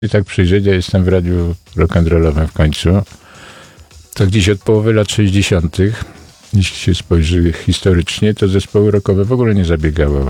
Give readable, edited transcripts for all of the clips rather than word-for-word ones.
I tak przyjrzeć, ja jestem w radiu rock'n'rollowym w końcu, to gdzieś od połowy lat 60., jeśli się spojrzy historycznie, to zespoły rockowe w ogóle nie zabiegały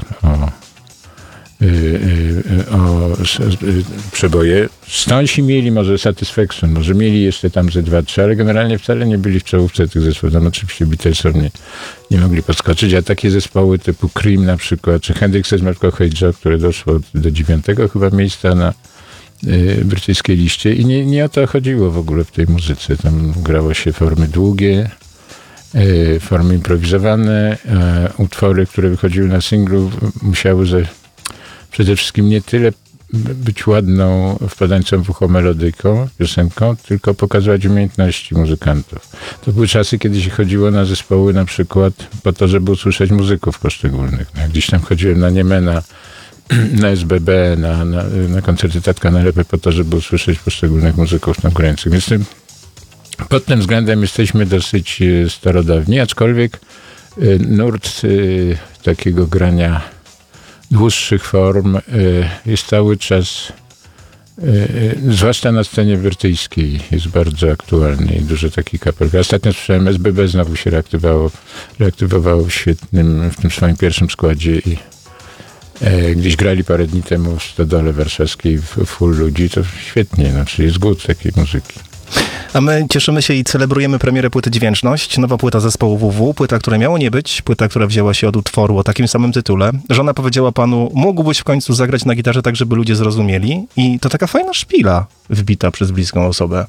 o przeboje. Stonesi mieli może Satisfaction, może mieli jeszcze tam ze 2-3, ale generalnie wcale nie byli w czołówce tych zespołów. Tam oczywiście Beatlesów nie mogli podskoczyć, a takie zespoły typu Cream na przykład, czy Hendrix's Marco Hey Joe, które doszło do 9. chyba miejsca na brytyjskiej liście i nie o to chodziło w ogóle w tej muzyce. Tam grało się formy długie, formy improwizowane, utwory, które wychodziły na singlu, musiały przede wszystkim nie tyle być ładną, wpadającą w ucho melodyką, piosenką, tylko pokazywać umiejętności muzykantów. To były czasy, kiedy się chodziło na zespoły na przykład po to, żeby usłyszeć muzyków poszczególnych. No, gdzieś tam chodziłem na Niemena, na SBB, na koncerty Tatka Najlepiej po to, żeby usłyszeć poszczególnych muzyków tam grających. Więc pod tym względem jesteśmy dosyć starodawni, aczkolwiek nurt takiego grania dłuższych form jest cały czas, zwłaszcza na scenie brytyjskiej, jest bardzo aktualny i dużo takich kapel. Ostatnio słyszałem, SBB znowu się reaktywowało w tym swoim pierwszym składzie i gdzieś grali parę dni temu w Stodole Warszawskiej w full ludzi, to świetnie, czyli jest głód takiej muzyki. A my cieszymy się i celebrujemy premierę płyty Dźwięczność, nowa płyta zespołu WW, płyta, która miało nie być, płyta, która wzięła się od utworu o takim samym tytule. Żona powiedziała panu, mógłbyś w końcu zagrać na gitarze tak, żeby ludzie zrozumieli, i to taka fajna szpila wbita przez bliską osobę.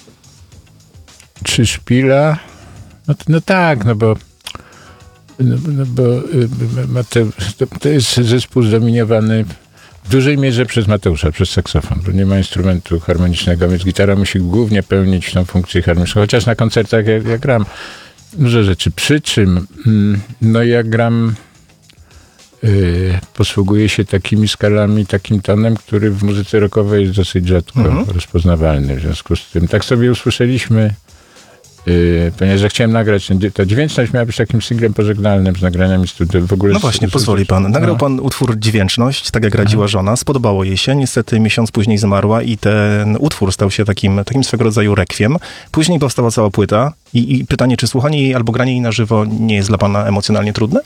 Czy szpila? No tak, bo to jest zespół zdominiowany w dużej mierze przez Mateusza, przez saksofon, bo nie ma instrumentu harmonicznego, więc gitara musi głównie pełnić tą funkcję harmoniczną. Chociaż na koncertach ja gram dużo rzeczy. Przy czym, jak gram, posługuję się takimi skalami, takim tonem, który w muzyce rockowej jest dosyć rzadko rozpoznawalny. W związku z tym tak sobie usłyszeliśmy, ponieważ ja chciałem nagrać, ta Dźwięczność miała być takim singlem pożegnalnym z nagraniami studio. W ogóle no właśnie, pozwoli pan. Nagrał pan utwór Dźwięczność, tak jak radziła żona. Spodobało jej się. Niestety miesiąc później zmarła i ten utwór stał się takim swego rodzaju rekwiem. Później powstała cała płyta i pytanie, czy słuchanie jej albo granie jej na żywo nie jest dla pana emocjonalnie trudne?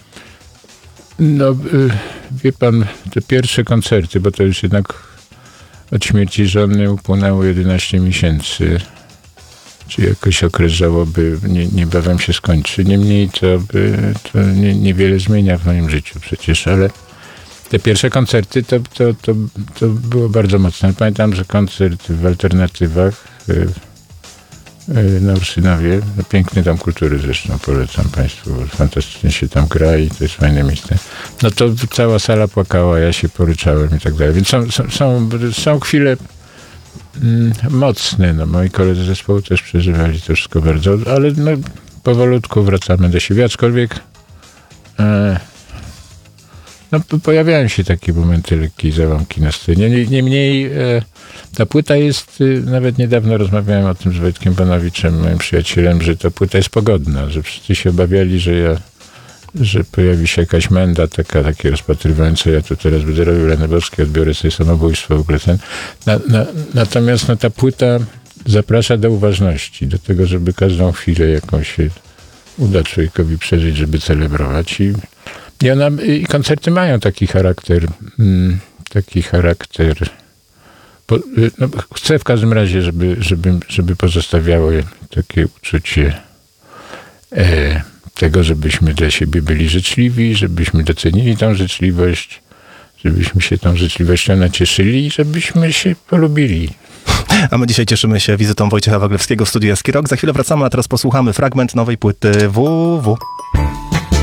Wie pan, te pierwsze koncerty, bo to już jednak od śmierci żony upłynęło 11 miesięcy. Czy jakoś okres żałoby niebawem się skończy. Niemniej to niewiele zmienia w moim życiu przecież, ale te pierwsze koncerty to było bardzo mocne. Pamiętam, że koncert w Alternatywach na Ursynowie, piękny dom kultury zresztą, polecam państwu, fantastycznie się tam gra i to jest fajne miejsce. To cała sala płakała, ja się poryczałem i tak dalej. Więc są chwile mocne. Moi koledzy zespołu też przeżywali to wszystko bardzo, ale powolutku wracamy do siebie, aczkolwiek pojawiają się takie momenty lekkiej załamki na scenie. Niemniej ta płyta jest, nawet niedawno rozmawiałem o tym z Wojtkiem Panowiczem, moim przyjacielem, że ta płyta jest pogodna, że wszyscy się obawiali, że pojawi się jakaś menda takie rozpatrywanie, co ja tu teraz będę robił, Lenebowski, odbiorę sobie samobójstwo, w ogóle Natomiast ta płyta zaprasza do uważności, do tego, żeby każdą chwilę jaką się uda człowiekowi przeżyć, żeby celebrować. I koncerty mają taki charakter, chcę w każdym razie, żeby pozostawiało takie uczucie tego, żebyśmy dla siebie byli życzliwi, żebyśmy docenili tą życzliwość, żebyśmy się tą życzliwością nacieszyli i żebyśmy się polubili. A my dzisiaj cieszymy się wizytą Wojciecha Waglewskiego w studiu Jaski Rock. Za chwilę wracamy, a teraz posłuchamy fragment nowej płyty WW.